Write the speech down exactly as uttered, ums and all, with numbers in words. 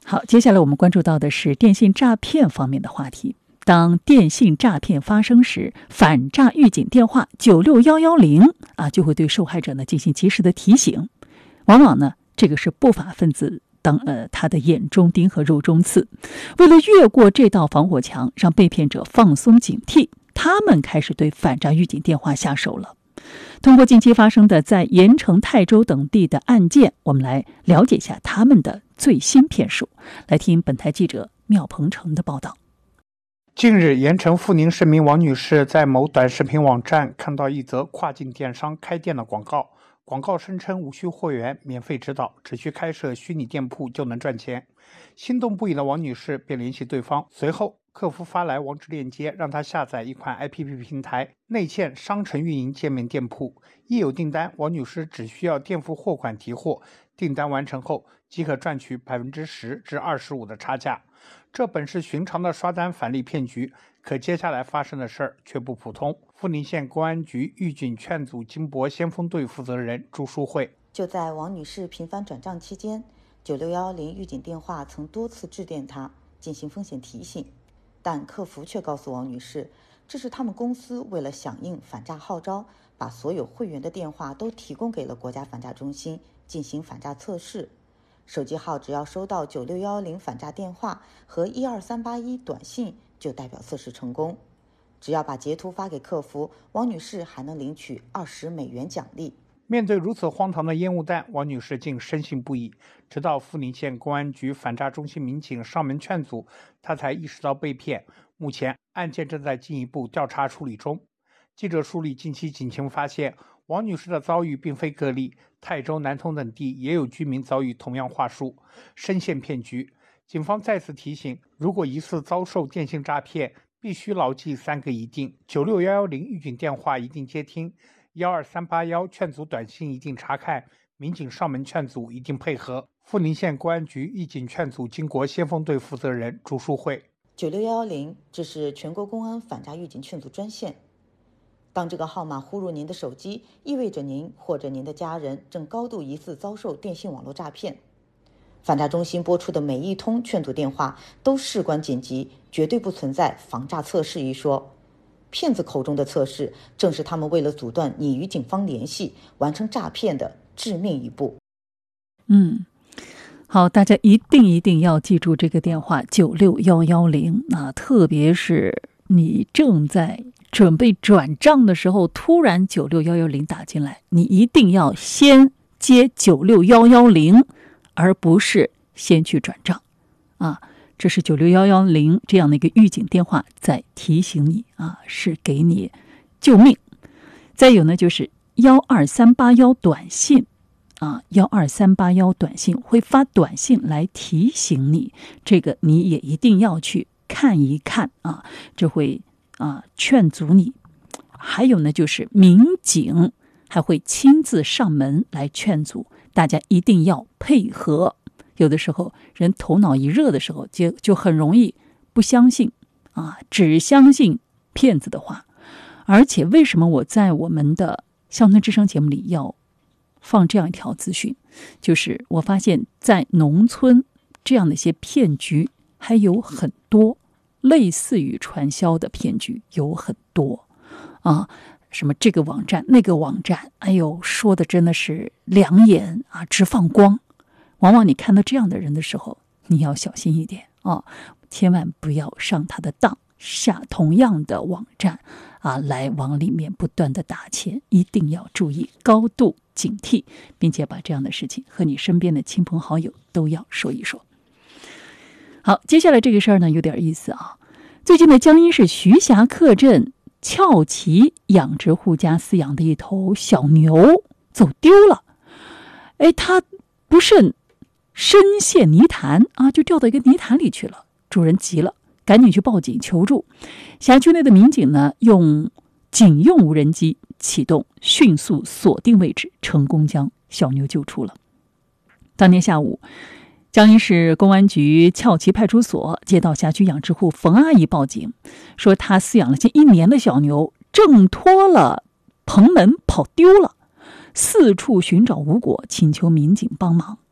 好，接下来我们关注到的是电信诈骗方面的话题。当电信诈骗发生时，反诈预警电话九六一一零啊，就会对受害者呢进行及时的提醒。往往呢，这个是不法分子当呃他的眼中钉和肉中刺。为了越过这道防火墙，让被骗者放松警惕，他们开始对反诈预警电话下手了。通过近期发生的在盐城、泰州等地的案件，我们来了解一下他们的最新骗术。来听本台记者缪鹏程的报道。 近日，盐城阜宁市民王女士在某短视频网站看到一则跨境电商开店的广告，广告声称无需货源、免费指导，只需开设虚拟店铺就能赚钱。心动不已的王女士便联系对方，随后客服发来网址链接，让她下载一款 A P P 平台，内嵌商城运营界面店铺。一有订单，王女士只需要垫付货款提货，订单完成后即可赚取 百分之十 至 百分之二十五 的差价。这本是寻常的刷单返利骗局，可接下来发生的事儿却不普通。阜宁县公安局预警劝阻金博先锋队负责人朱淑慧， 就在王女士频繁转账期间，九六一零预警电话曾多次致电她进行风险提醒，但客服却告诉王女士，这是他们公司为了响应反诈号召，把所有会员的电话都提供给了国家反诈中心进行反诈测试。手机号只要收到九六一零反诈电话和一二三八一短信，就代表测试成功。只要把截图发给客服，王女士还能领取二十美元奖励。 面对如此荒唐的烟雾弹，王女士竟深信不疑。直到阜宁县公安局反诈中心民警上门劝阻，她才意识到被骗。目前案件正在进一步调查处理中。记者梳理近期警情发现，王女士的遭遇并非个例，泰州、南通等地也有居民遭遇同样话术，深陷骗局。警方再次提醒，如果疑似遭受电信诈骗，必须牢记三个一定：九六一一零预警电话一定接听，一二三八一劝阻短信一定查看，民警上门劝阻一定配合。阜宁县公安局预警劝阻金国先锋队负责人朱淑慧， 九六一零这是全国公安反诈预警劝阻专线。当这个号码呼入您的手机，意味着您或者您的家人正高度疑似遭受电信网络诈骗。反诈中心拨出的每一通劝阻电话都事关紧急，绝对不存在防诈测试一说。骗子口中的测试，正是他们为了阻断你与警方联系、完成诈骗的致命一步。 嗯，好，大家一定一定要记住这个电话九六一一零啊，特别是你正在准备转账的时候，突然九六一一零打进来，你一定要先接九六一一零，而不是先去转账啊。这是九六一一零这样的一个预警电话在提醒你啊，是给你救命。再有呢，就是一二三八一短信啊，一二三八一短信会发短信来提醒你，这个你也一定要去看一看啊，这会啊劝阻你。还有呢，就是民警还会亲自上门来劝阻，大家一定要配合。有的时候人头脑一热的时候，就就很容易不相信啊，只相信骗子的话。而且为什么我在我们的乡村之声节目里要放这样一条资讯，就是我发现在农村这样的一些骗局还有很多，类似于传销的骗局有很多啊，什么这个网站那个网站，哎呦，说的真的是两眼啊直放光。往往你看到这样的人的时候，你要小心一点啊，千万不要上他的当，下同样的网站啊，来往里面不断的打钱，一定要注意，高度警惕，并且把这样的事情和你身边的亲朋好友都要说一说。好，接下来这个事儿呢有点意思啊。最近的江阴市徐霞客镇翘旗养殖户家饲养的一头小牛走丢了，哎，它不慎深陷泥潭啊，就掉到一个泥潭里去了。主人急了，赶紧去报警求助。辖区内的民警呢，用警用无人机启动，迅速锁定位置，成功将小牛救出了。当天下午，江阴市公安局翘旗派出所接到辖区养殖户冯阿姨报警，说她饲养了近一年的小牛挣脱了棚门跑丢了，四处寻找无果，请求民警帮忙。